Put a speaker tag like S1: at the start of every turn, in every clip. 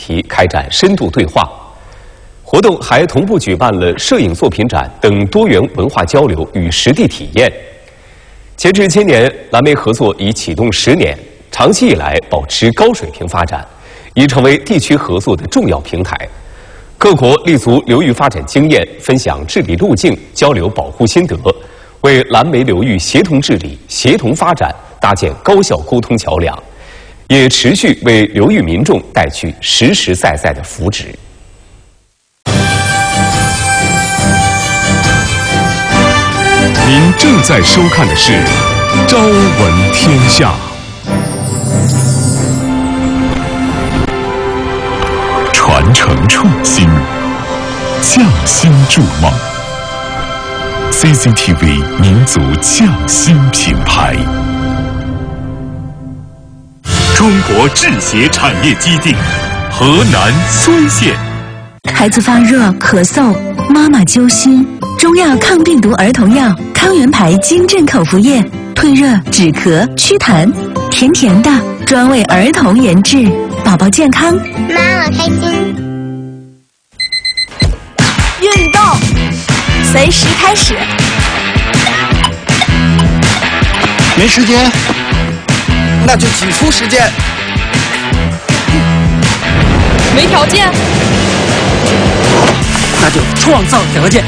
S1: 题开展深度对话。活动还同步举办了摄影作品展等多元文化交流与实地体验。截至今年，蓝莓合作已启动10年，长期以来保持高水平发展，已成为地区合作的重要平台。各国立足流域发展经验，分享治理路径，交流保护心得，为蓝莓流域协同治理、协同发展搭建高效沟通桥梁，也持续为流域民众带去实实在在的福祉。
S2: 您正在收看的是《朝闻天下》。传承创新，匠心筑梦。CCTV 民族匠心品牌。中国制鞋产业基地，河南睢县。
S3: 孩子发热、咳嗽，妈妈揪心。中药抗病毒儿童药康源牌金镇口服液，退热、止咳、祛痰，甜甜的，专为儿童研制，宝宝健康，
S4: 妈妈开心。
S5: 运动，随时开始。
S6: 没时间，那就挤出时间。
S5: 没条件，
S6: 那就创造条件。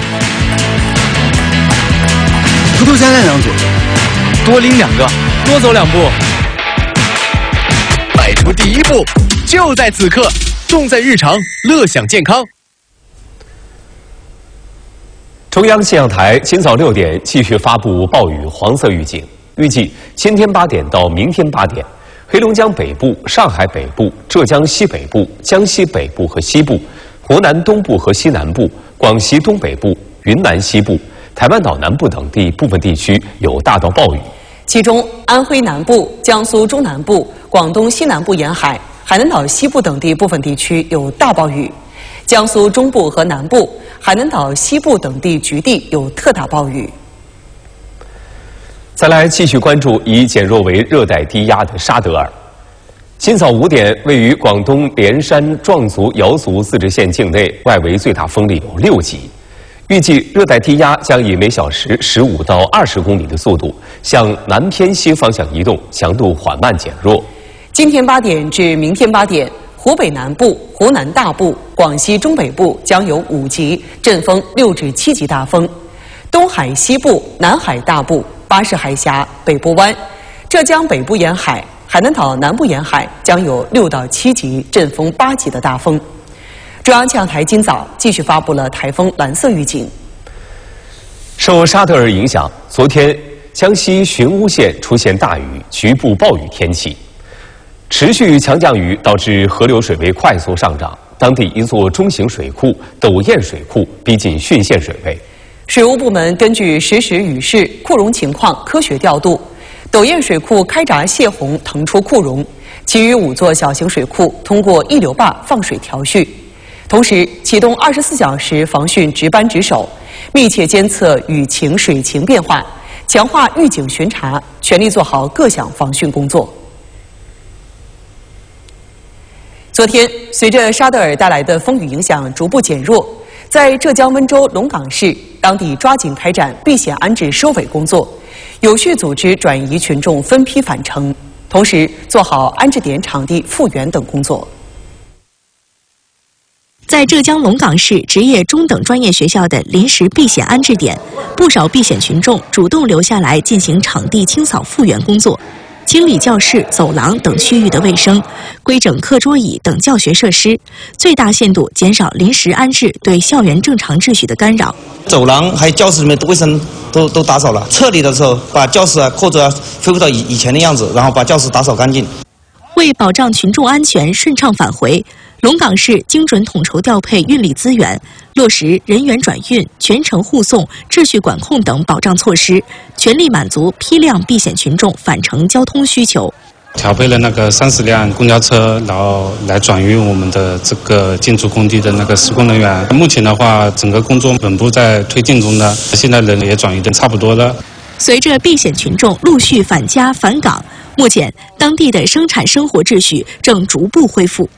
S6: 突突相让2组，多拎2个，多走2步，迈出第一步，就在此刻，重在日常，乐享健康。
S1: 中央气象台今早6点继续发布暴雨黄色预警，预计今天8点到明天8点，黑龙江北部、上海北部、浙江西北部、江西北部和西部、湖南东部和西南部、广西东北部、云南西部、台湾岛南部等地部分地区有大到暴雨，
S7: 其中安徽南部、江苏中南部、广东西南部沿海、海南岛西部等地部分地区有大暴雨，江苏中部和南部、海南岛西部等地局地有特大暴雨。再来继续关注已减弱为热带低压的沙德尔。今早5点，位于广东连山壮族瑶族自治县境内，外围最大风力有6级。预计热带低压将以每小时15到20公里的速度向南偏西方向移动，强度缓慢减弱。今天8点至明天8点，湖北南部、湖南大部、广西中北部将有5级，阵风6至7级大风；东海西部、南海大部、巴士海峡、北部湾、浙江北部沿海、海南岛南部沿海将有6到7级，阵风8级的大风。中央气象台今早继续发布了台风蓝色预警。受沙德尔影响，昨天江西寻乌县出现大雨，局部暴雨天气。持续强降雨导致河流水位快速上涨，当地一座中型水库斗堰水库逼近汛县水位。水务部门根据实时雨势、库容情况科学调度，斗堰水库开闸泄洪腾出库容，其余5座小型水库通过溢流坝放水调蓄。同时，启动24小时防汛值班值守，密切监测雨情水情变化，强化预警巡查，全力做好各项防汛工作。昨天，随着沙德尔带来的风雨影响逐步减弱，在浙江温州龙岗市，当地抓紧开展避险安置收尾工作，有序组织转移群众分批返程，同时做好安置点场地复原等工作。
S3: 在浙江龙岗市职业中等专业学校的临时避险安置点，不少避险群众主动留下来进行场地清扫复原工作，清理教室、走廊等区域的卫生，规整课桌椅等教学设施，最大限度减少临时安置对校园正常秩序的干扰。
S8: 走廊还有教室里面的卫生都打扫了，撤离的时候把教室课桌恢复到以前的样子，然后把教室打扫干净。
S3: 为保障群众安全顺畅返回，龙岗市精准统筹调配运力资源，落实人员转运、全程护送、秩序管控等保障措施，全力满足批量避险群众返程交通需求。
S9: 调配了那个30辆公交车，然后来转运我们的这个建筑工地的那个施工人员。目前的话，整个工作稳步在推进中的，现在人也转移的差不多了。
S3: 随着避险群众陆续返家返岗，目前当地的生产生活秩序正逐步恢复。